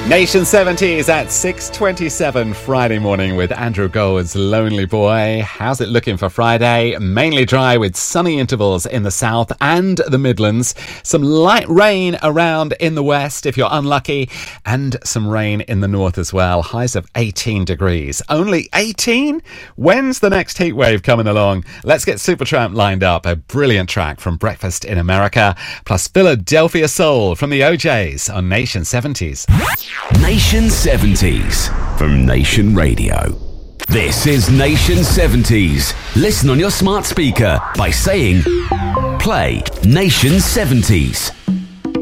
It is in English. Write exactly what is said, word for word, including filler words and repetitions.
Nation seventies at six twenty-seven Friday morning with Andrew Gold's Lonely Boy. How's it looking for Friday? Mainly dry with sunny intervals in the south and the Midlands. Some light rain around in the west if you're unlucky, and some rain in the north as well. Highs of eighteen degrees. Only eighteen? When's the next heat wave coming along? Let's get Supertramp lined up. A brilliant track from Breakfast in America, plus Philadelphia Soul from the O Js on Nation seventies. Nation seventies from Nation Radio. This is Nation seventies. Listen on your smart speaker by saying, play Nation seventies.